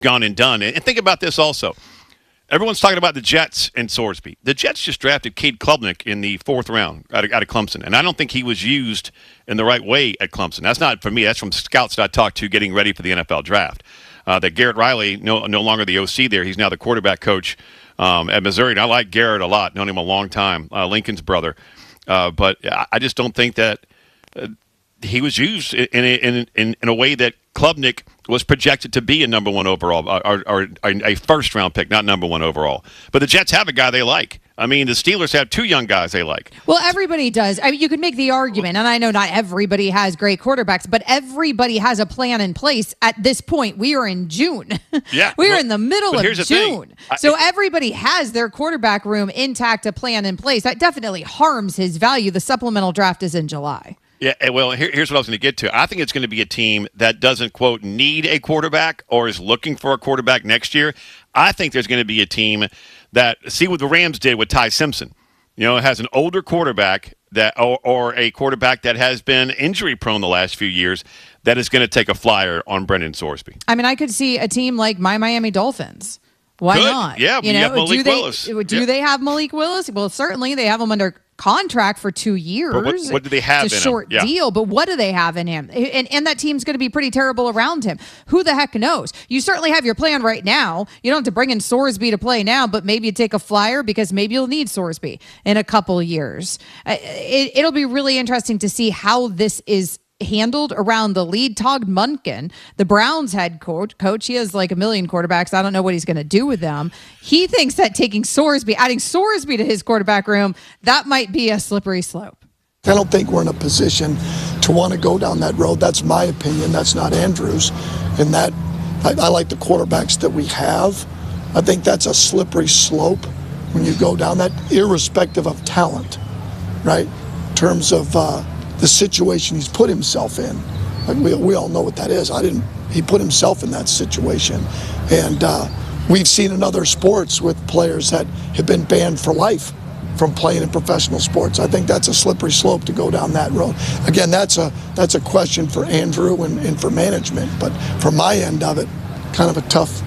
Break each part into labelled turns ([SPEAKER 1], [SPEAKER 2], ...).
[SPEAKER 1] gone and done. And think about this also. Everyone's talking about the Jets and Sorsby. The Jets just drafted Cade Klubnik in the 4th round out of Clemson, and I don't think he was used in the right way at Clemson. That's not from me. That's from scouts that I talked to getting ready for the NFL draft. That Garrett Riley, no longer the OC there. He's now the quarterback coach at Missouri, and I like Garrett a lot. Known him a long time, Lincoln's brother. But I just don't think that he was used in a way that Klubnik was projected to be a number 1 overall, or a first-round pick, not number 1 overall. But the Jets have a guy they like. I mean, the Steelers have 2 young guys they like.
[SPEAKER 2] Well, everybody does. I mean, you could make the argument, and I know not everybody has great quarterbacks, but everybody has a plan in place at this point. We are in June.
[SPEAKER 1] Yeah.
[SPEAKER 2] We are in the middle of June. So everybody has their quarterback room intact, a plan in place. That definitely harms his value. The supplemental draft is in July.
[SPEAKER 1] Yeah, well, here's what I was going to get to. I think it's going to be a team that doesn't, quote, need a quarterback or is looking for a quarterback next year. I think there's going to be a team that, see what the Rams did with Ty Simpson. You know, it has an older quarterback that, or a quarterback that has been injury-prone the last few years that is going to take a flyer on Brendan Sorsby.
[SPEAKER 2] I mean, I could see a team like my Miami Dolphins. Why
[SPEAKER 1] Good.
[SPEAKER 2] not?
[SPEAKER 1] Yeah, you have Malik Willis.
[SPEAKER 2] Do they have Malik Willis? Well, certainly they have him under contract for 2 years.
[SPEAKER 1] But what do they have
[SPEAKER 2] it's a
[SPEAKER 1] in
[SPEAKER 2] short
[SPEAKER 1] him?
[SPEAKER 2] deal, but what do they have in him? And that team's going to be pretty terrible around him. Who the heck knows? You certainly have your plan right now. You don't have to bring in Sorsby to play now, but maybe you take a flyer because maybe you'll need Sorsby in a couple of years. It'll be really interesting to see how this is handled around the lead. Todd Monken, the Browns head coach, he has like a million quarterbacks. I don't know what he's going to do with them. He thinks that adding Sorsby to his quarterback room, that might be a slippery slope.
[SPEAKER 3] I don't think we're in a position to want to go down that road. That's my opinion. That's not Andrew's. And that I like the quarterbacks that we have. I think that's a slippery slope when you go down that, irrespective of talent, right? In terms of the situation he's put himself in. Like we all know what that is. He put himself in that situation. And we've seen in other sports with players that have been banned for life from playing in professional sports. I think that's a slippery slope to go down that road. Again, that's a question for Andrew and for management. But from my end of it, kind of a tough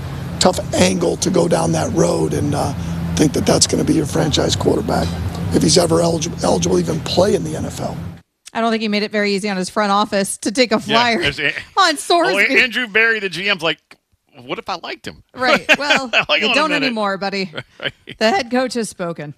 [SPEAKER 3] angle to go down that road and think that that's going to be your franchise quarterback if he's ever eligible to even play in the NFL.
[SPEAKER 2] I don't think he made it very easy on his front office to take a flyer on Sorsby.
[SPEAKER 1] Well, Andrew Berry, the GM's like, what if I liked him?
[SPEAKER 2] Right. Well, you don't anymore, buddy. Right. The head coach has spoken.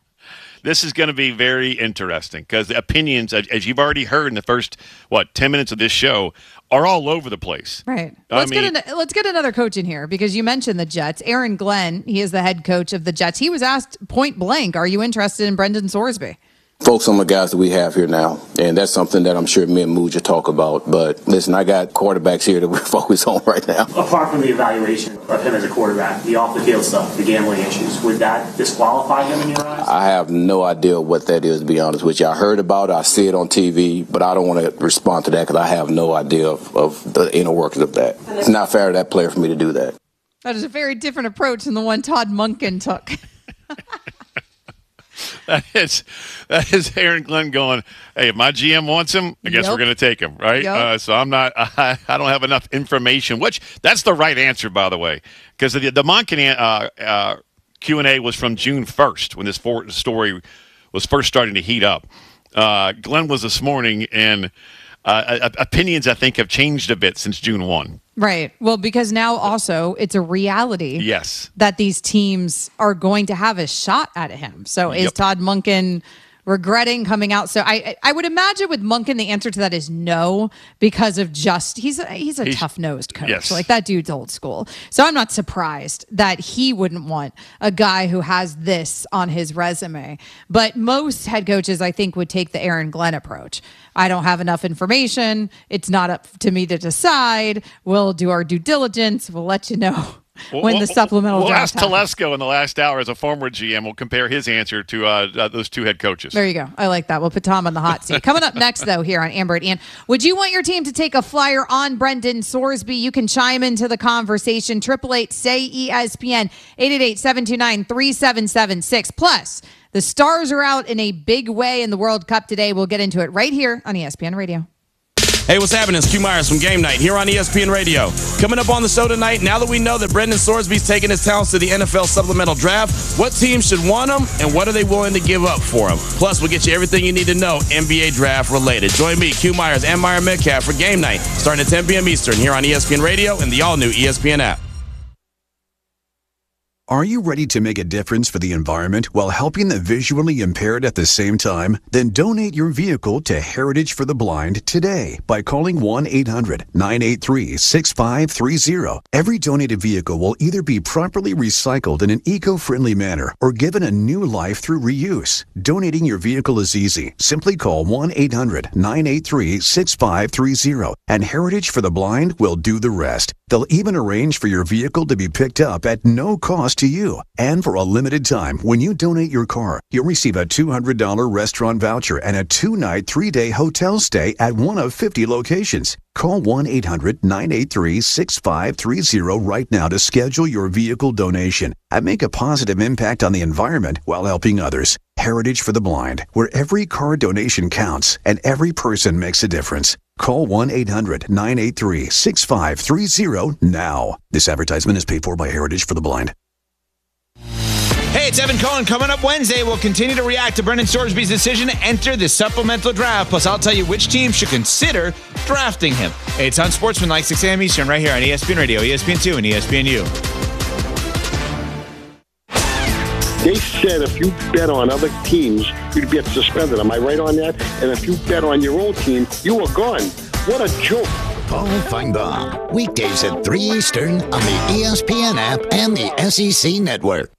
[SPEAKER 1] This is going to be very interesting because the opinions, as you've already heard in the first, 10 minutes of this show, are all over the place.
[SPEAKER 2] Right. Let's get another coach in here because you mentioned the Jets. Aaron Glenn, he is the head coach of the Jets. He was asked point blank, are you interested in Brendan Sorsby?
[SPEAKER 4] Focus on the guys that we have here now, and that's something that I'm sure me and Muja talk about. But listen, I got quarterbacks here that we're focused on right now.
[SPEAKER 5] Apart from the evaluation of him as a quarterback, the off-the-field stuff, the gambling issues, would that disqualify him in your eyes?
[SPEAKER 4] I have no idea what that is, to be honest with you. I heard about it, I see it on TV, but I don't want to respond to that because I have no idea of the inner workings of that. It's not fair to that player for me to do that.
[SPEAKER 2] That is a very different approach than the one Todd Monken took.
[SPEAKER 1] That is Aaron Glenn going, hey, if my GM wants him, I guess we're going to take him, right?
[SPEAKER 2] Yep.
[SPEAKER 1] So I don't have enough information, which that's the right answer, by the way, because the Monken Q&A was from June 1st when this story was first starting to heat up. Glenn was this morning, and opinions, I think, have changed a bit since June 1.
[SPEAKER 2] Right. Well, because now also it's a reality that these teams are going to have a shot at him. So is Todd Monken regretting coming out? So I would imagine with Monken, the answer to that is no, because of he's a tough-nosed coach.
[SPEAKER 1] Yes.
[SPEAKER 2] Like that dude's old school. So I'm not surprised that he wouldn't want a guy who has this on his resume. But most head coaches, I think, would take the Aaron Glenn approach. I don't have enough information. It's not up to me to decide. We'll do our due diligence. We'll let you know when the supplemental draft happens.
[SPEAKER 1] We'll ask Telesco in the last hour as a former GM. We'll compare his answer to those two head coaches.
[SPEAKER 2] There you go. I like that. We'll put Tom on the hot seat. Coming up next, though, here on Amber and Ian, would you want your team to take a flyer on Brendan Sorsby? You can chime into the conversation. 888-SAY-ESPN, 888-729-3776. Plus, the Stars are out in a big way in the World Cup today. We'll get into it right here on ESPN Radio.
[SPEAKER 6] Hey, what's happening? It's Q Myers from Game Night here on ESPN Radio. Coming up on the show tonight, now that we know that Brendan Sorsby's taking his talents to the NFL Supplemental Draft, what teams should want him and what are they willing to give up for him? Plus, we'll get you everything you need to know NBA Draft related. Join me, Q Myers, and Meyer Metcalf for Game Night, starting at 10 p.m. Eastern here on ESPN Radio and the all-new ESPN app.
[SPEAKER 7] Are you ready to make a difference for the environment while helping the visually impaired at the same time? Then donate your vehicle to Heritage for the Blind today by calling 1-800-983-6530. Every donated vehicle will either be properly recycled in an eco-friendly manner or given a new life through reuse. Donating your vehicle is easy. Simply call 1-800-983-6530 and Heritage for the Blind will do the rest. They'll even arrange for your vehicle to be picked up at no cost to you. And for a limited time, when you donate your car, you'll receive a $200 restaurant voucher and a 2-night, 3-day hotel stay at one of 50 locations. Call 1-800-983-6530 right now to schedule your vehicle donation and make a positive impact on the environment while helping others. Heritage for the Blind, where every car donation counts and every person makes a difference. Call 1-800-983-6530 now. This advertisement is paid for by Heritage for the Blind.
[SPEAKER 8] Hey, it's Evan Cohen. Coming up Wednesday, we'll continue to react to Brendan Sorsby's decision to enter the supplemental draft. Plus, I'll tell you which team should consider drafting him. Hey, it's on Sportsman, 6 a.m. Eastern, right here on ESPN Radio, ESPN2, and ESPNU.
[SPEAKER 9] They said if you bet on other teams, you'd get suspended. Am I right on that? And if you bet on your own team, you were gone. What a joke.
[SPEAKER 10] Paul Feinbaum, weekdays at 3 Eastern on the ESPN app and the SEC Network.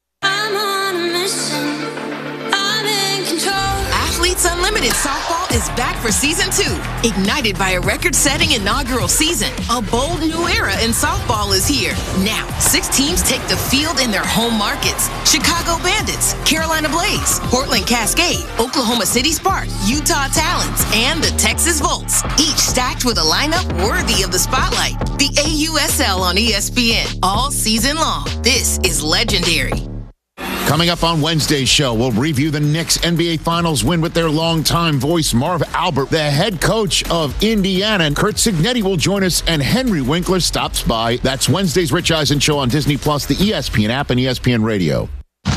[SPEAKER 11] Athletes Unlimited Softball is back for Season 2. Ignited by a record-setting inaugural season, a bold new era in softball is here. Now, 6 teams take the field in their home markets. Chicago Bandits, Carolina Blaze, Portland Cascade, Oklahoma City Spark, Utah Talons, and the Texas Volts. Each stacked with a lineup worthy of the spotlight. The AUSL on ESPN all season long. This is legendary.
[SPEAKER 12] Coming up on Wednesday's show, we'll review the Knicks NBA Finals win with their longtime voice, Marv Albert, the head coach of Indiana. And Curt Cignetti will join us, and Henry Winkler stops by. That's Wednesday's Rich Eisen Show on Disney+, the ESPN app, and ESPN Radio.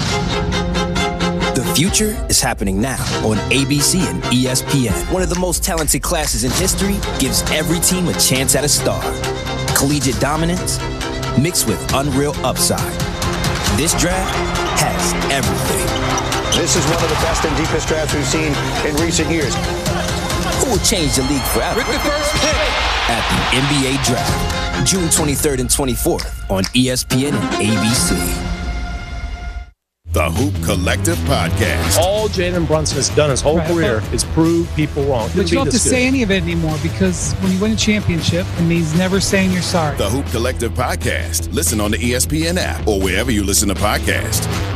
[SPEAKER 13] The future is happening now on ABC and ESPN. One of the most talented classes in history gives every team a chance at a star. Collegiate dominance mixed with unreal upside. This draft has everything.
[SPEAKER 14] This is one of the best and deepest drafts we've seen in recent years.
[SPEAKER 13] Who will change the league forever?
[SPEAKER 14] With the first pick
[SPEAKER 13] at the NBA Draft, June 23rd and 24th on ESPN and ABC.
[SPEAKER 15] The Hoop Collective Podcast.
[SPEAKER 16] All Jalen Brunson has done his whole career is prove people wrong.
[SPEAKER 17] But you don't have to say any of it anymore, because when you win a championship, it means never saying you're sorry.
[SPEAKER 15] The Hoop Collective Podcast. Listen on the ESPN app or wherever you listen to podcasts.